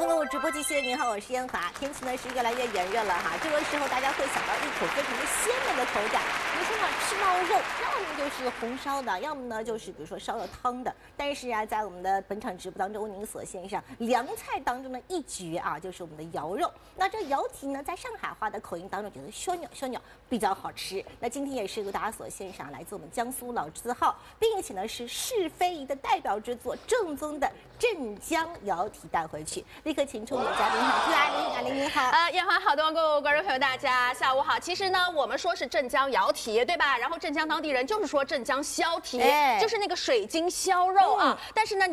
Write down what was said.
中路直播继续，您好，我是燕华。天气呢是越来越炎热了哈，这个时候大家会想到一口非常的鲜美的口感。你说呢，吃到肉，要么就是红烧的，要么呢就是比如说烧了汤的。但是啊，在我们的本场直播当中，为您所献上凉菜当中的一绝啊，就是我们的瑶肉。那这瑶蹄呢，在上海话的口音当中，觉得小鸟比较好吃。那今天也是由大家所献上，来自我们江苏老字号，并且呢是是非遗的代表之作，正宗的镇江瑶蹄带回去。立刻请出我们的嘉宾哈，阿玲你好。 燕华好，各位观众朋友，大家下午好。其实呢，我们说是镇江瑶蹄，对吧？然后镇江当地人就是说镇江削蹄，就是那个水晶削肉啊。但是呢，